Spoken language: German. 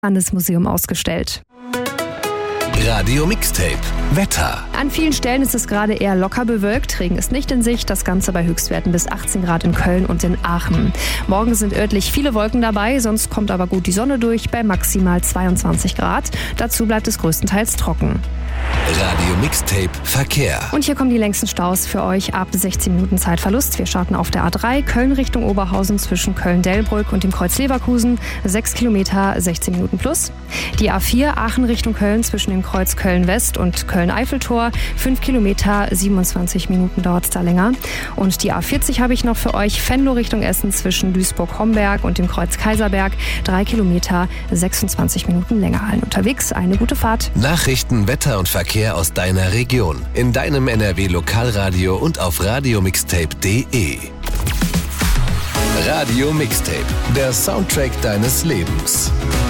Landesmuseum ausgestellt. Radio Mixtape Wetter. An vielen Stellen ist es gerade eher locker bewölkt. Regen ist nicht in Sicht. Das Ganze bei Höchstwerten bis 18 Grad in Köln und in Aachen. Morgen sind örtlich viele Wolken dabei, sonst kommt aber gut die Sonne durch bei maximal 22 Grad. Dazu bleibt es größtenteils trocken. Radio Mixtape Verkehr. Und hier kommen die längsten Staus für euch ab 16 Minuten Zeitverlust. Wir starten auf der A3 Köln Richtung Oberhausen zwischen Köln-Delbrück und dem Kreuz Leverkusen. 6 Kilometer, 16 Minuten plus. Die A4 Aachen Richtung Köln zwischen dem Kreuz Köln-West und Köln-Eiffeltor. 5 Kilometer, 27 Minuten dauert es da länger. Und die A40 habe ich noch für euch. Venlo Richtung Essen zwischen Duisburg-Homberg und dem Kreuz Kaiserberg. 3 Kilometer, 26 Minuten länger. Allen unterwegs eine gute Fahrt. Nachrichten, Wetter und Verkehr aus deiner Region. In deinem NRW-Lokalradio und auf radiomixtape.de. Radio Mixtape, der Soundtrack deines Lebens.